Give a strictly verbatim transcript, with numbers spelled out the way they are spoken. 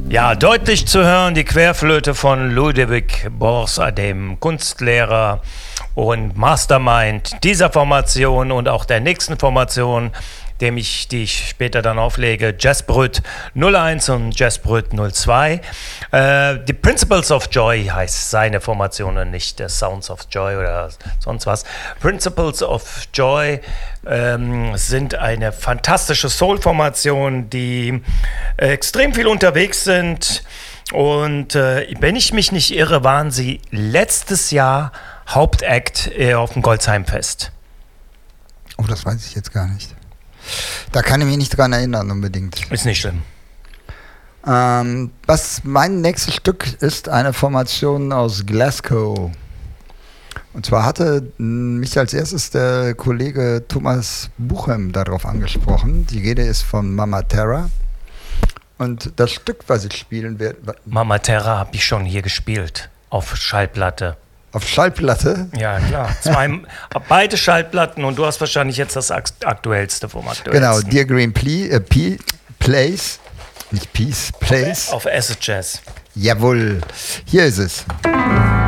Ja, deutlich zu hören die Querflöte von Ludovic Borsa, dem Kunstlehrer und Mastermind dieser Formation und auch der nächsten Formation, dem ich, die ich später dann auflege, Jazzbrüt null eins und Jazzbrüt null zwei. Äh, die Principles of Joy heißt seine Formation und nicht der Sounds of Joy oder sonst was. Principles of Joy ähm, sind eine fantastische Soul-Formation, die äh, extrem viel unterwegs sind. Und äh, wenn ich mich nicht irre, waren sie letztes Jahr Hauptakt äh, auf dem Goldsheim-Fest. Oh, das weiß ich jetzt gar nicht. Da kann ich mich nicht dran erinnern unbedingt. Ist nicht schlimm. Ähm, was mein nächstes Stück ist, eine Formation aus Glasgow. Und zwar hatte mich als erstes der Kollege Thomas Buchem darauf angesprochen. Die Rede ist von Mama Terra. Und das Stück, was ich spielen werde... Mama Terra habe ich schon hier gespielt, auf Schallplatte. Auf Schallplatte? Ja, klar. Zwei, beide Schallplatten und du hast wahrscheinlich jetzt das aktuellste vom aktuellsten. Genau, Dear Green Plea, äh, P, Place, nicht Peace, Place. Auf, auf Acid Jazz. Jawohl, hier ist es.